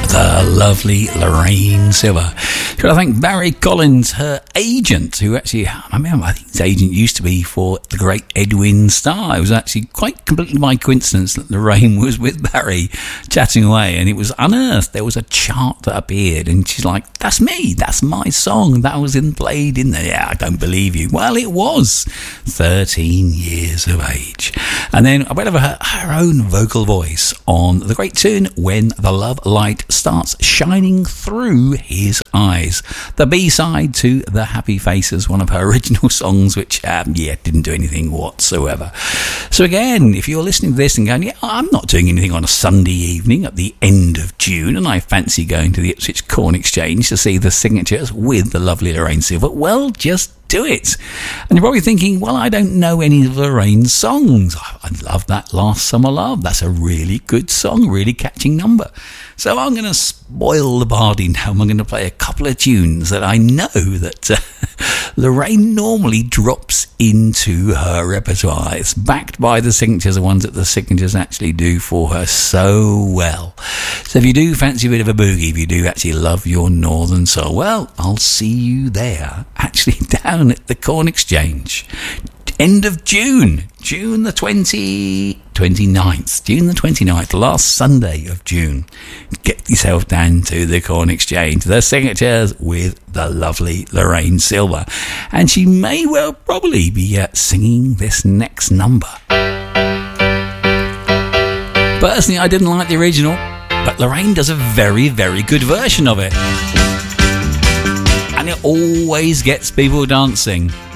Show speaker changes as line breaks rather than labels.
The lovely Lorraine Silver. Should I thank Barry Collins, her agent, who actually, I think his agent used to be for the great Edwin Starr. It was actually quite completely by coincidence that Lorraine was with Barry chatting away, and it was unearthed. There was a chart that appeared, and she's like, "That's me, that's my song, that was played in there." Yeah, I don't believe you. Well, it was 13 years of age. And then I went over her own vocal voice on the great tune When the Love Light Starts Shining Through His Eyes, the B-side to The Happy Faces, one of her original songs, which didn't do anything whatsoever. So again, if you're listening to this and going, I'm not doing anything on a Sunday evening at the end of June, and I fancy going to the Ipswich Corn Exchange to see the signatures with the lovely Lorraine Silver, well, just do it. And you're probably thinking, well, I don't know any of Lorraine's songs. I love that Last Summer Love. That's a really good song, really catching number. So I'm going to spoil the party now. I'm going to play a couple of tunes that I know that Lorraine normally drops into her repertoire. It's backed by the signatures, the ones that the signatures actually do for her so well. So if you do fancy a bit of a boogie, if you do actually love your Northern Soul, well, I'll see you there, actually down at the Corn Exchange. End of June the 29th, last Sunday of June. Get yourself down to the Corn Exchange. The signatures with the lovely Lorraine Silver. And she may well probably be singing this next number. Personally, I didn't like the original, but Lorraine does a very, very good version of it. And it always gets people dancing.